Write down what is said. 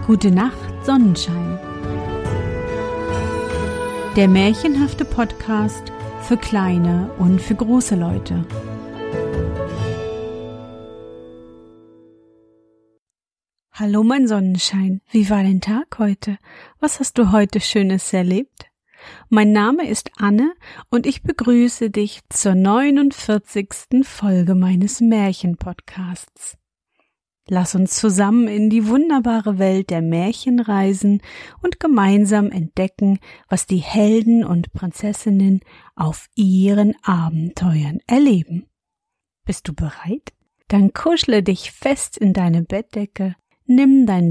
Gute Nacht, Sonnenschein. Der märchenhafte Podcast für kleine und für große Leute. Hallo mein Sonnenschein, wie war dein Tag heute? Was hast du heute Schönes erlebt? Mein Name ist Anne und ich begrüße dich zur 49. Folge meines Märchenpodcasts. Lass uns zusammen in die wunderbare Welt der Märchen reisen und gemeinsam entdecken, was die Helden und Prinzessinnen auf ihren Abenteuern erleben. Bist du bereit? Dann kuschle dich fest in deine Bettdecke, nimm dein